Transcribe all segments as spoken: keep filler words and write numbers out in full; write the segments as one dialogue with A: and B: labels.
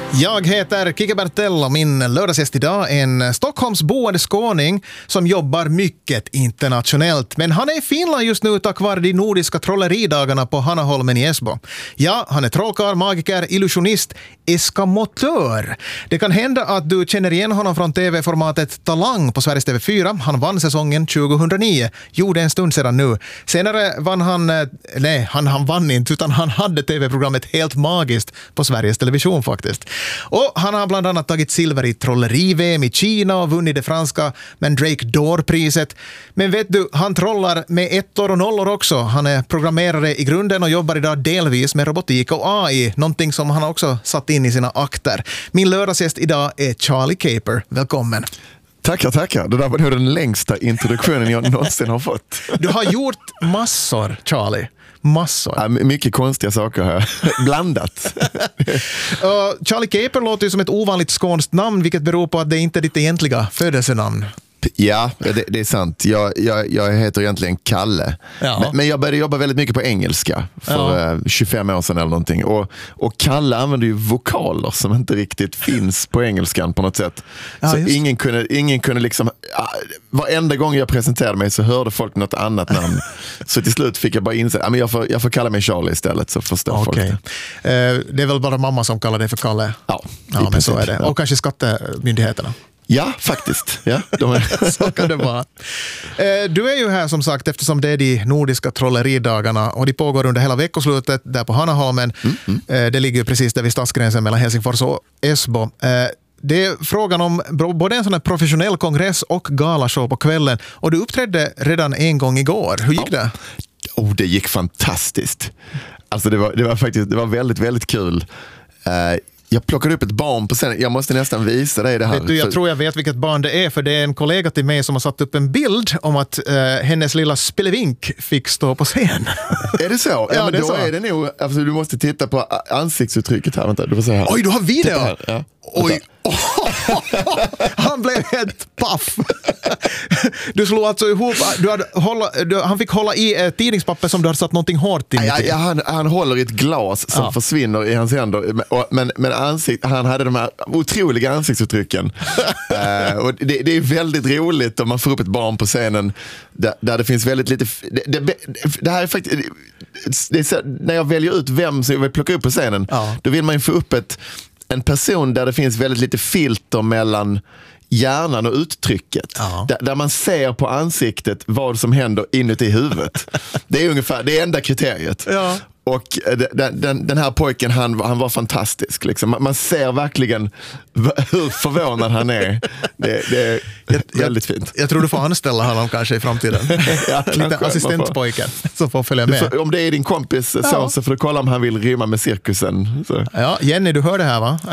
A: Jag heter Kike Bertell och min lördagsgäst idag är en Stockholms boende skåning som jobbar mycket internationellt. Men han är i Finland just nu tack vare de nordiska trolleridagarna på Hanaholmen i Esbo. Ja, han är trollkarl, magiker, illusionist, eskamotör. Det kan hända att du känner igen honom från tv-formatet Talang på Sveriges T V fyra. Han vann säsongen tjugohundranio, gjorde en stund sedan nu. Senare vann han, nej han, han vann inte utan han hade tv-programmet Helt magiskt på Sveriges Television faktiskt. Och han har bland annat tagit silver i trolleri-V M i Kina och vunnit det franska Mandrake d'Or-priset. Men vet du, han trollar med ettor och nollor också. Han är programmerare i grunden och jobbar idag delvis med robotik och A I. Någonting som han också satt in i sina akter. Min lördagsgäst idag är Charlie Caper. Välkommen.
B: Tackar, tackar. Det där var nog den längsta introduktionen jag någonsin har fått.
A: Du har gjort massor, Charlie. Massor.
B: Ja, mycket konstiga saker här. Blandat.
A: uh, Charlie Caper låter ju som ett ovanligt skånskt namn, vilket beror på att det inte är ditt egentliga födelsenamn.
B: Ja, det, det är sant. Jag, jag, jag heter egentligen Kalle.
A: Ja.
B: Men, men jag började jobba väldigt mycket på engelska för ja. tjugofem år sedan eller någonting. Och, och Kalle använder ju vokaler som inte riktigt finns på engelskan på något sätt. Ja, så ingen kunde, ingen kunde liksom... Varenda gång jag presenterade mig så hörde folk något annat namn. Så till slut fick jag bara inse att jag får, jag får kalla mig Charlie istället, så förstår
A: okay.
B: folk
A: det. Uh, det är väl bara mamma som kallar det för Kalle?
B: Ja,
A: ja men så är det. Ja. Och kanske skattemyndigheterna.
B: Ja, faktiskt. Ja, de är...
A: Så kan det vara. Du är ju här som sagt eftersom det är de nordiska trolleridagarna och de pågår under hela veckoslutet där på Hanaholmen. Mm, mm. Det ligger precis där vid stadsgränsen mellan Helsingfors och Esbo. Det är frågan om både en sån här professionell kongress och galashow på kvällen. Och du uppträdde redan en gång igår. Hur gick det?
B: Oh, det gick fantastiskt. Alltså det var, det var faktiskt det var väldigt, väldigt kul. Jag plockade upp ett barn på scenen. Jag måste nästan visa dig det här.
A: Vet du, jag för... tror jag vet vilket barn det är, för det är en kollega till mig som har satt upp en bild om att uh, hennes lilla spelevink fick stå på scen.
B: Är det så? Ja,
A: ja
B: men
A: det är
B: då
A: så.
B: Är det nog, alltså, du måste titta på ansiktsuttrycket här. Vänta, du får se här.
A: Oj, du har video!
B: Här, ja.
A: Oj. Han blev helt paff. Du slog alltså ihop, du hade hålla, du, han fick hålla i ett tidningspapper som du hade satt någonting hårt in i.
B: Ja, ja, han, han håller i ett glas som ja. försvinner i hans händer. Men, men ansikt, han hade de här otroliga ansiktsuttrycken. uh, och det, det är väldigt roligt om man får upp ett barn på scenen där, där det finns väldigt lite... Det, det, det här är faktiskt... Det är så, när jag väljer ut vem som jag vill plocka upp på scenen, ja. då vill man ju få upp ett en person där det finns väldigt lite filter mellan hjärnan och uttrycket. Ja. Där, där man ser på ansiktet vad som händer inuti huvudet. Det är ungefär det är enda kriteriet. Ja. Och den, den, den här pojken, han, han var fantastisk. Liksom. Man ser verkligen hur förvånad han är. Det, det är jag, väldigt fint.
A: Jag, jag tror du får anställa honom kanske i framtiden. Ja, lite assistentpojken som får följa med.
B: Får, om det är din kompis ja. så, så får du kolla om han vill rymma med cirkusen. Så.
A: Ja, Jenny, du hör det här va?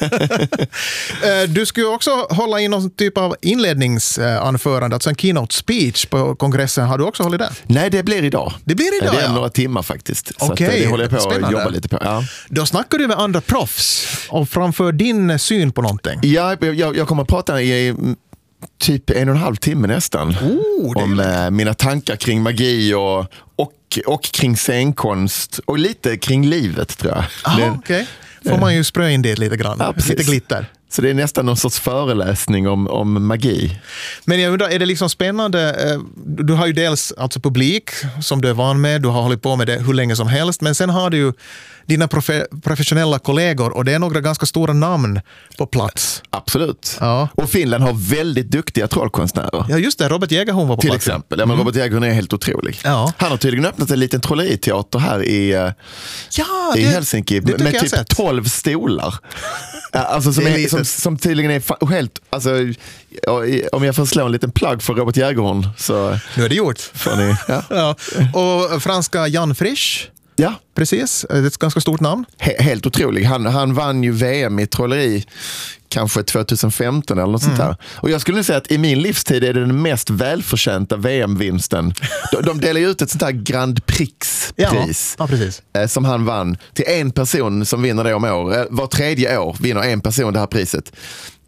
A: Du ska ju också hålla in någon typ av inledningsanförande, alltså en keynote speech på kongressen. Har du också hållit det?
B: Nej, det blir idag.
A: Det blir idag,
B: Det är
A: ja.
B: några timmar faktiskt. Så
A: Okej,
B: okay. det håller jag på
A: Spännande.
B: att jobba lite på. Ja.
A: Då snackar du med andra proffs och framför din syn på någonting.
B: Ja, jag, jag kommer att prata i typ en och en halv timme nästan.
A: Oh,
B: om äh, mina tankar kring magi och, och, och kring scenkonst och lite kring livet tror jag.
A: Aha, okej. Okay. Får man ju spröja in det lite grann. Ja, lite glitter.
B: Så det är nästan någon sorts föreläsning om, om magi.
A: Men jag undrar, är det liksom spännande? Du har ju dels alltså publik som du är van med. Du har hållit på med det hur länge som helst. Men sen har du ju dina profe- professionella kollegor och det är några ganska stora namn på plats.
B: Absolut.
A: Ja.
B: Och Finland har väldigt duktiga trollkonstnärer.
A: Ja just det, Robert Jägerhorn var på
B: Till
A: plats.
B: Till exempel, ja, men mm. Robert Jägerhorn är helt otrolig. Ja. Han har tydligen öppnat en liten trolleriteater här i,
A: ja,
B: i
A: det,
B: Helsinki
A: det
B: med typ tolv stolar. Alltså som, är, som, som tydligen är helt, alltså, om jag får slå en liten plagg för Robert Jägerhorn så...
A: Nu är det gjort.
B: Får ni, ja.
A: Ja. Och franska Jan Frisch.
B: Ja.
A: Precis, det är ett ganska stort namn.
B: He- helt otrolig. Han, han vann ju V M i trolleri kanske tjugohundrafemton eller något mm. sånt där. Och jag skulle säga att i min livstid är det den mest välförtjänta V M-vinsten. De, de delar ju ut ett sånt här Grand Prix-pris
A: ja, ja, precis.
B: eh, som han vann till en person som vinner det om år. Eh, var tredje år vinner en person det här priset.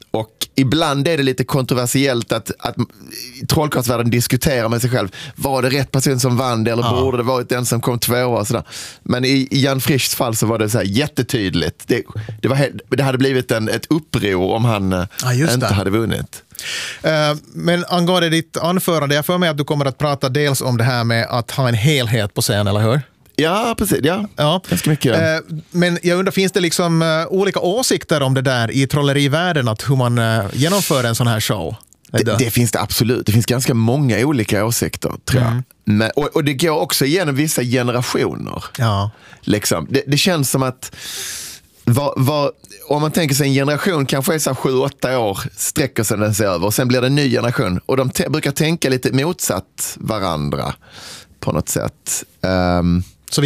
B: Och ibland är det lite kontroversiellt att, att trollkarlsvärlden diskuterar med sig själv. Var det rätt person som vann eller ja. borde det varit den som kom tvåa och sådär. Men i, i Jan Frischs fall så var det så här jättetydligt. Det, det, var, det hade blivit en, ett uppror om han ja, inte det. hade vunnit.
A: Uh, men angående ditt anförande, jag får med att du kommer att prata dels om det här med att ha en helhet på scen, eller hur?
B: Ja, precis. Ja,
A: ja.
B: ganska mycket.
A: Uh, men jag undrar, finns det liksom uh, olika åsikter om det där i trollerivärlden, att hur man uh, genomför en sån här show?
B: Det, det finns det absolut. Det finns ganska många olika åsikter, tror jag. Mm. Men, och, och det går också igenom vissa generationer.
A: Ja.
B: Liksom. Det, det känns som att Var, var, om man tänker sig en generation kanske är så sju åtta år sträcker sig den sig över och sen blir det en ny generation och de te- brukar tänka lite motsatt varandra på något sätt. Um,